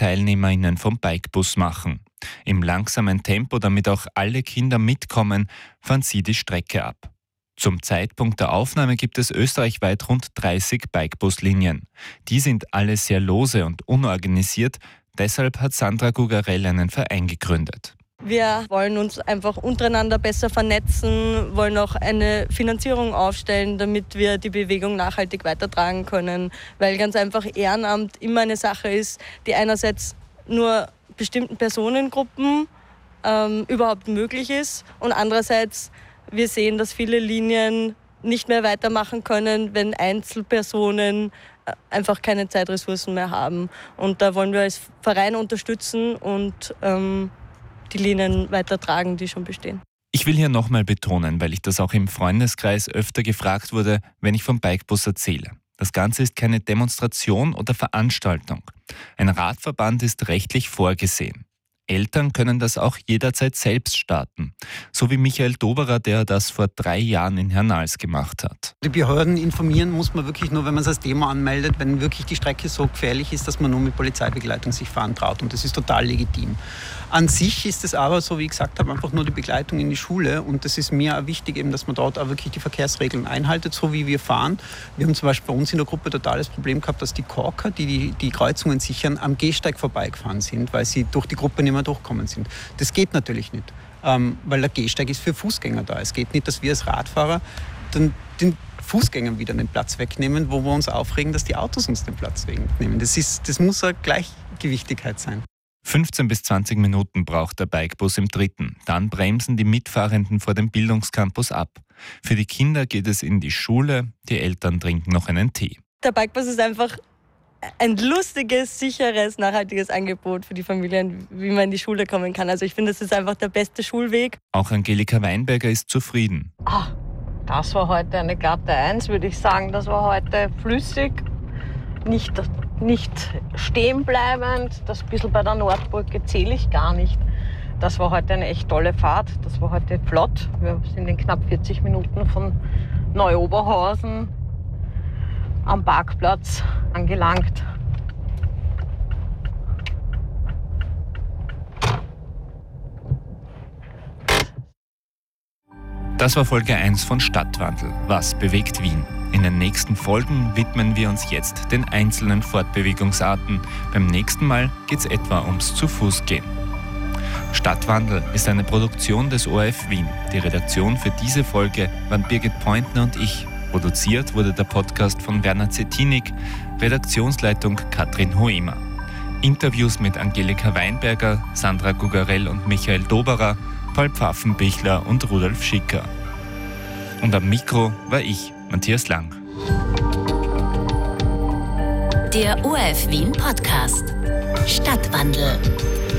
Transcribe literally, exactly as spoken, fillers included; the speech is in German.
TeilnehmerInnen vom Bikebus machen. Im langsamen Tempo, damit auch alle Kinder mitkommen, fahren sie die Strecke ab. Zum Zeitpunkt der Aufnahme gibt es österreichweit rund dreißig Bikebuslinien. Die sind alle sehr lose und unorganisiert, deshalb hat Sandra Gugarell einen Verein gegründet. Wir wollen uns einfach untereinander besser vernetzen, wollen auch eine Finanzierung aufstellen, damit wir die Bewegung nachhaltig weitertragen können. Weil ganz einfach Ehrenamt immer eine Sache ist, die einerseits nur bestimmten Personengruppen ähm, überhaupt möglich ist und andererseits wir sehen, dass viele Linien nicht mehr weitermachen können, wenn Einzelpersonen einfach keine Zeitressourcen mehr haben. Und da wollen wir als Verein unterstützen und ähm, die Linien weitertragen, die schon bestehen. Ich will hier nochmal betonen, weil ich das auch im Freundeskreis öfter gefragt wurde, wenn ich vom Bikebus erzähle. Das Ganze ist keine Demonstration oder Veranstaltung. Ein Radverband ist rechtlich vorgesehen. Eltern können das auch jederzeit selbst starten. So wie Michael Doberer, der das vor drei Jahren in Hernals gemacht hat. Die Behörden informieren muss man wirklich nur, wenn man es als Demo anmeldet, wenn wirklich die Strecke so gefährlich ist, dass man nur mit Polizeibegleitung sich fahren traut. Und das ist total legitim. An sich ist es aber, so wie ich gesagt habe, einfach nur die Begleitung in die Schule. Und das ist mir auch wichtig, eben, dass man dort auch wirklich die Verkehrsregeln einhaltet, so wie wir fahren. Wir haben zum Beispiel bei uns in der Gruppe total das Problem gehabt, dass die Korker, die die, die Kreuzungen sichern, am Gehsteig vorbeigefahren sind, weil sie durch die Gruppe nicht mehr durchkommen sind. Das geht natürlich nicht, ähm, weil der Gehsteig ist für Fußgänger da. Es geht nicht, dass wir als Radfahrer dann den Fußgängern wieder den Platz wegnehmen, wo wir uns aufregen, dass die Autos uns den Platz wegnehmen. Das, ist, das muss eine Gleichgewichtigkeit sein. fünfzehn bis zwanzig Minuten braucht der Bikebus im dritten. Dann bremsen die Mitfahrenden vor dem Bildungscampus ab. Für die Kinder geht es in die Schule, die Eltern trinken noch einen Tee. Der Bikebus ist einfach ein lustiges, sicheres, nachhaltiges Angebot für die Familien, wie man in die Schule kommen kann. Also ich finde, das ist einfach der beste Schulweg. Auch Angelika Weinberger ist zufrieden. Ah, das war heute eine glatte Eins, würde ich sagen. Das war heute flüssig, nicht, nicht stehenbleibend. Das bisschen bei der Nordbrücke zähle ich gar nicht. Das war heute eine echt tolle Fahrt. Das war heute flott. Wir sind in knapp vierzig Minuten von Neu-Oberhausen am Parkplatz angelangt. Das war Folge eins von Stadtwandel. Was bewegt Wien? In den nächsten Folgen widmen wir uns jetzt den einzelnen Fortbewegungsarten. Beim nächsten Mal geht es etwa ums Zu-Fuß-Gehen. Stadtwandel ist eine Produktion des O R F Wien. Die Redaktion für diese Folge waren Birgit Pointner und ich. Produziert wurde der Podcast von Werner Zettinig, Redaktionsleitung Katrin Hoemer. Interviews mit Angelika Weinberger, Sandra Gugarell und Michael Doberer, Paul Pfaffenbichler und Rudolf Schicker. Und am Mikro war ich, Matthias Lang. Der O R F Wien Podcast Stadtwandel.